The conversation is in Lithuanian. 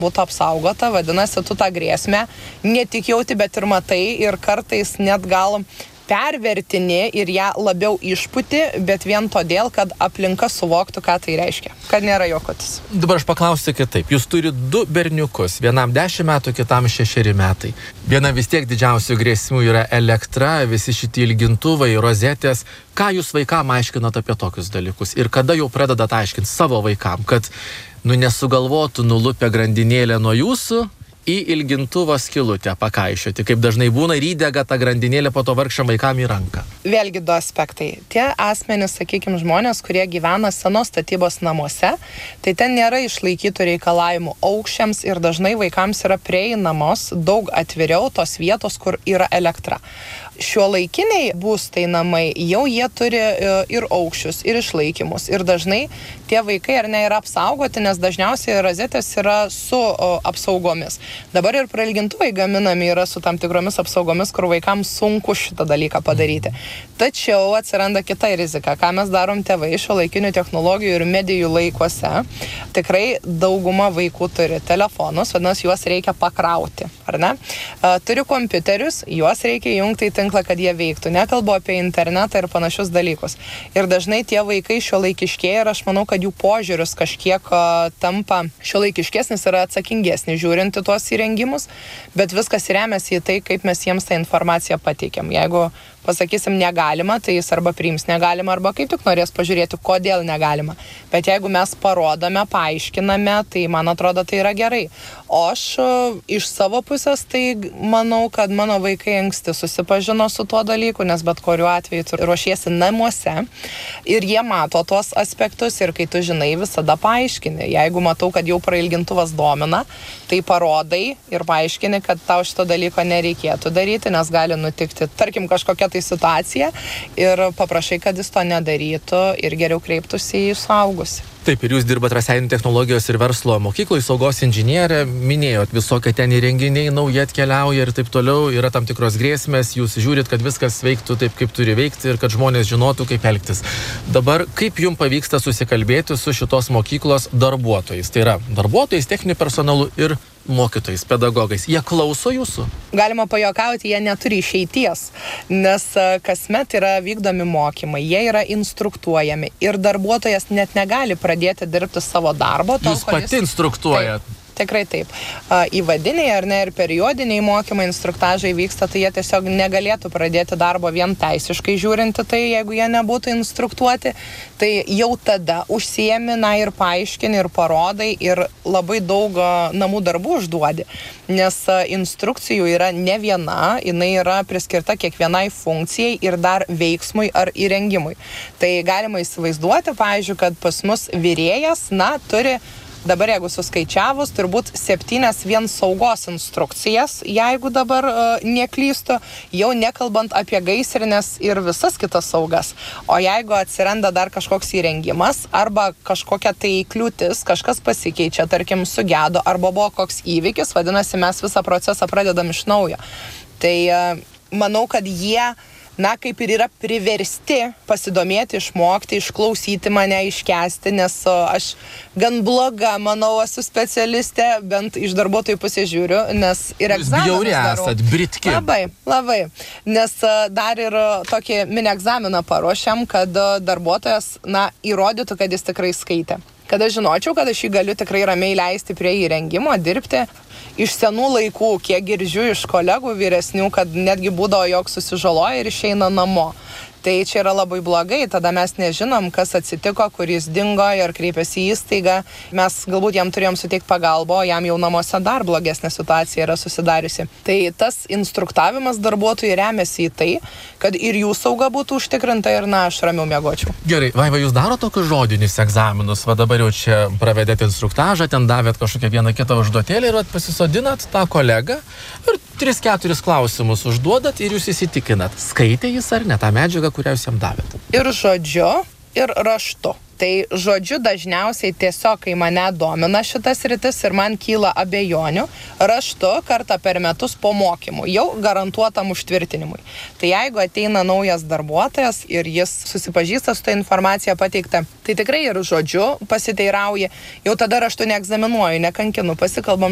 būtų apsaugota, vadinasi, tu tą grėsmę ne tik jauti, bet ir matai ir kartais net gal pervertini ir ją labiau išputi, bet vien todėl, kad aplinka suvoktų, ką tai reiškia, kad nėra jokotis. Dabar aš paklausiu kitaip. Jūs turite 2 berniukus, vienam 10 metų, kitam 6 metai. Viena vis tiek didžiausių grėsmių yra elektra, visi šitie ilgintuvai, rozetės. Ką jūs vaikam aiškinat apie tokius dalykus? Ir kada jau pradedat aiškinti savo vaikam, kad nesugalvotų nulupę grandinėlę nuo jūsų į ilgintuvo skylutę pakaišioti, kaip dažnai būna, ir įdega tą grandinėlę po to vargšam vaikam į ranką. Vėlgi 2 aspektai. Tie asmenys, sakykime, žmonės, kurie gyvena senos statybos namuose, tai ten nėra išlaikytų reikalavimų aukščiams ir dažnai vaikams yra prieinamos daug atviriau tos vietos, kur yra elektra. Šiuolaikiniai būstai namai jau jie turi ir aukščius, ir išlaikymus. Ir dažnai tie vaikai ar ne yra apsaugoti, nes dažniausiai rozetės yra su apsaugomis. Dabar ir prailgintuvai gaminami yra su tam tikromis apsaugomis, kur vaikams sunku šitą dalyką padaryti. Tačiau atsiranda kita rizika, ką mes darom tėvai šiuolaikinių technologijų ir medijų laikuose. Tikrai dauguma vaikų turi telefonus, vadinasi, juos reikia pakrauti, ar ne? Turi kompiuterius, juos reikia įjungti į tinklą, kad jie veiktų. Nekalbu apie internetą ir panašius dalykus. Ir dažnai tie vaikai šiuolaikiškėja ir aš manau, kad jų požiūris kažkiek tampa šiuolaikiškesnis ir atsakingesnis žiūrint į tuos įrengimus, bet viskas remiasi į tai, kaip mes jiems tą informaciją pateikiam. Jeigu pasakysim negalima, tai jis arba priims negalima, arba kaip tik norės pažiūrėti, kodėl negalima. Bet jeigu mes parodome, paaiškiname, tai man atrodo, tai yra gerai. O aš iš savo pusės, tai manau, kad mano vaikai anksti susipažino su tuo dalyku, nes bet kuriuo atveju tu ruošiesi namuose ir jie mato tuos aspektus ir kai tu žinai, visada paaiškini. Jeigu matau, kad jau prailgintuvas domina, tai parodai ir paaiškini, kad tau šito dalyko nereikėtų daryti, nes gali nutikti, tarkim, kažkokia tai situacija ir paprašai, kad jis to nedarytų ir geriau kreiptųsi į suaugusį. Taip, ir jūs dirbat Raseinių technologijos ir verslo mokykloje, saugos inžinierė, minėjot, visokie ten įrenginiai nauji atkeliauja ir taip toliau, yra tam tikros grėsmės, jūs žiūrit, kad viskas veiktų taip, kaip turi veikti ir kad žmonės žinotų, kaip elgtis. Dabar, kaip jums pavyksta susikalbėti su šitos mokyklos darbuotojais? Tai yra darbuotojais, techniniu personalu ir mokytojais, pedagogais. Jie klauso jūsų? Galima pajuokauti, jie neturi išeities, nes kasmet yra vykdomi mokymai, jie yra instruktuojami ir darbuotojas net negali pradėti dirbti savo darbo. Jūs pati instruktuojat? Taip. Tikrai taip. Įvadiniai ar ne ir periodiniai mokymai, instruktažai vyksta, tai jie tiesiog negalėtų pradėti darbo vien teisiškai žiūrinti tai, jeigu jie nebūtų instruktuoti. Tai jau tada užsiemi, ir paaiškini, ir parodai, ir labai daug namų darbų užduodi. Nes instrukcijų yra ne viena, jinai yra priskirta kiekvienai funkcijai ir dar veiksmui ar įrengimui. Tai galima įsivaizduoti, pavyzdžiui, kad pas mus virėjas, turi dabar, jeigu suskaičiavus, turbūt 7 vien saugos instrukcijas, jeigu dabar neklystu, jau nekalbant apie gaisrinės ir visas kitas saugas. O jeigu atsiranda dar kažkoks įrengimas arba kažkokia tai kliūtis, kažkas pasikeičia, tarkim, sugedo arba buvo koks įvykis, vadinasi, mes visą procesą pradedam iš naujo. Tai manau, kad jie kaip ir yra priversti pasidomėti, išmokti, išklausyti mane, iškęsti, nes aš gan bloga, manau, esu specialistė, bent iš darbuotojų pusės žiūriu, nes ir egzaminus darau. Jūs bjauri esat, britki. Labai. Nes dar ir tokį mini egzaminą paruošiam, kad darbuotojas, įrodytų, kad jis tikrai skaitė. Kad aš žinočiau, kad aš jį galiu tikrai ramiai leisti prie įrengimo, dirbti. Iš senų laikų, kiek girdžiu iš kolegų vyresnių, kad netgi būdavo, jog susižaloja ir išeina namo. Tai čia yra labai blogai, tada mes nežinom, kas atsitiko, kur jis dingo ir kreipėsi į įstaigą. Mes galbūt jam turėjom suteikti pagalbą, o jam jau namuose dar blogesnė situacija yra susidariusi. Tai tas instruktavimas darbuotojų remiasi į tai, kad ir jų sauga būtų užtikrinta ir aš ramiau miegočiau. Gerai, Vaiva, jūs daro tokius žodinius egzaminus, dabar jau čia pravedėte instruktažą, ten davėt kažkokią vieną kitą užduotėlį ir pasisodinat tą kolegą ir 3-4 klausimus užduodat ir jūs įsitikinat, skaitė jis ar ne tą medžiagą, kurią jūs jam davėt. Ir žodžiu, ir raštu. Tai žodžiu dažniausiai tiesiog, kai mane domina šitas sritis ir man kyla abejonių, raštu kartą per metus po mokymų, jau garantuotam užtvirtinimui. Tai jeigu ateina naujas darbuotojas ir jis susipažįsta su tą informaciją pateiktą, tai tikrai ir žodžiu pasiteirauja, jau tada raštu neegzaminuoju, nekankinu, pasikalbam